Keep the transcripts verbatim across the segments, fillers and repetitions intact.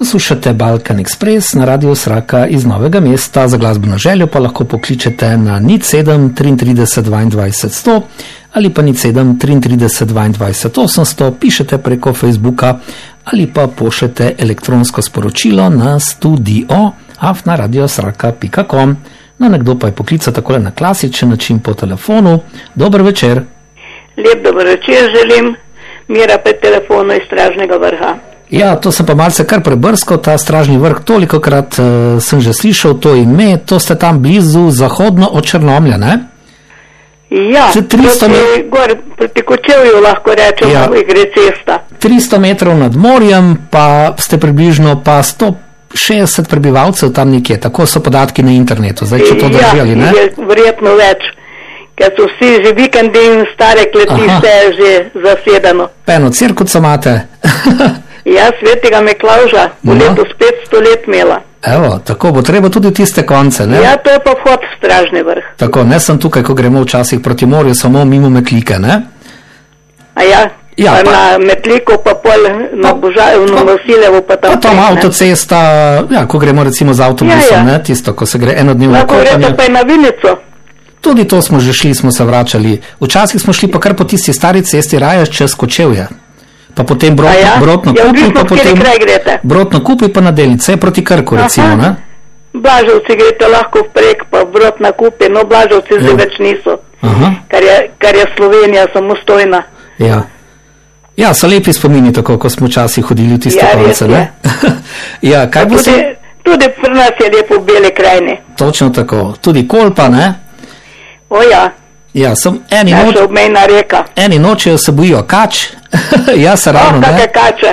Poslušate Balkan Express na Radiu Sraka iz Novega mesta. Za glasbeno željo pa lahko pokličete na nič sedem trideset dva dvajset sto ali pa nič sedem trideset dva dvajset osemsto, pišete preko Facebooka ali pa pošljete elektronsko sporočilo na studio afna radiosraka pika com. No, nekdo pa je poklical takole na klasičen način po telefonu. Dober večer. Lep dober večer želim, Mira pri telefonu iz Stražnega vrha. Ja, to sem pa malce kar prebrskal, ta Stražni vrh, tolikokrat uh, sem že slišal to ime, to ste tam blizu zahodno od Črnomlja, ne? Ja, tristo proti, gor, proti Kočevju lahko rečemo, ja, gre cesta. tristo metrov nad morjem, pa ste približno pa sto šestdeset prebivalcev tam nekje, tako so podatki na internetu, zdaj če to drži ali ne? Ja, je verjetno več, ker so vsi že vikendi in stare kletište že zasedeno. Eno cirkuco imate? Ja, Svetega Miklavža, v no. letu petsto let imela. Evo, tako bo treba tudi tiste konce, ne? Ja, to je pa vhod v Stražni vrh. Tako, ne sem tukaj, ko gremo včasih proti morju, samo mimo Metlike, ne? A ja, ja pa, pa na Metliko, pa pol na Božajevo, na Vasilevo, pa tam. Pa tam avtocesta, ja, ko gremo recimo z avtobusom, ja, ja. ne? Tisto, ko se gre enodnevno kopanje. Lahko gremo pa je na Vinico. Tudi to smo že šli, smo se vračali. Včasih smo šli pa kar po tisti stari cesti raje čez Kočevje. Pa potem brotno, ja? brotno ja, kupi, pa potem brotno kupi, pa na Delnice, proti Krku, recimo, ne? Blažovci grete lahko vprek, pa brotna kupi, no Blažovci zdaj več niso, kar je, kar je Slovenija samostojna. Ja. Ja, so lepi spomini tako, ko smo včasih hodili v tiste ja, konce, ne? ja, kaj bo tudi, se... tudi pri nas je lepo v Beli krajini. Točno tako. Tudi Kolpa, ne? O ja. Ja, sem eni noč... Naša obmejna reka. Eni nočejo se bojijo kač. ja, se ravno, oh, ne? Kakve kače.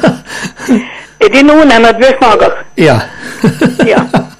Edino une na dveh nogah. Ja. ja.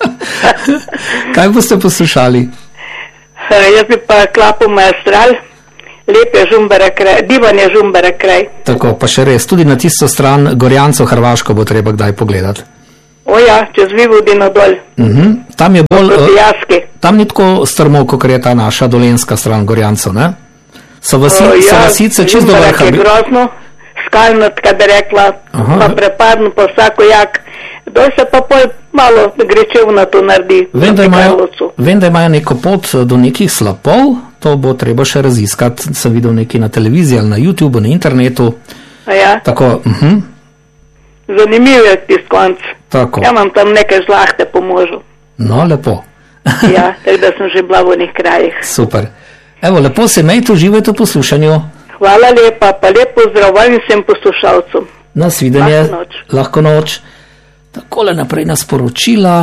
Kaj boste poslušali? Jaz bi pa Klapo Maestral, Lep je Žumbere kraj, Divan je Žumbere kraj. Tako, pa še res, tudi na tisto stran Gorjancev Hrvaško bo treba kdaj pogledati. O ja, čez Vivodino dol. Uh-huh. Tam je bolj... Uh, tam ni tako strmo, kot je ta naša dolenska stran Gorjancev, ne? So, vasi, o, ja, so vasice čisto do vrha. Je grozno, skalno, kaj bi rekla, Aha. pa prepadno, pa vsako jak. Dol se pa pol malo grečevno to naredi. Vem, da imajo, vem, da imajo neko pot do nekih slapov, to bo treba še raziskati, sem videl nekaj na televiziji ali na YouTubeu, na internetu. A ja? Tako, uh-huh. Zanimiv je tist konc. Tako. Ja imam tam nekaj žlahte po možu. No, lepo. ja, tako da sem že bila v onih krajih. Super. Evo, lepo se imejte, uživajte v poslušanju. Hvala lepa, pa lepo zdravljam vsem poslušalcem. Nasvidenje. Lahko noč. Lahko noč. Takole naprej na sporočila.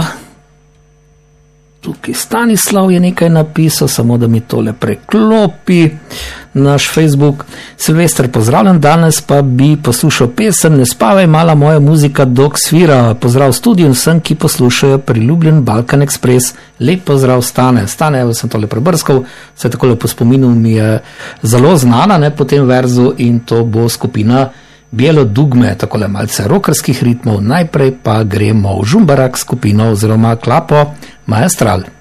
Tukaj Stanislav je nekaj napisal, samo da mi tole preklopi naš Facebook. Silvester, pozdravljam, danes pa bi poslušal pesem Ne spavaj, mala moja muzika dok svira. Pozdrav studiu in vsem, ki poslušajo priljubljen Balkan Express. Lep pozdrav Stane. Stane, evo sem tole prebrskal, se takole po spominu mi je zelo znana, ne, po tem verzu, in to bo skupina Bijelo dugme, takole malce rokerskih ritmov. Najprej pa gremo v Žumberak skupino oziroma Klapo Maestral.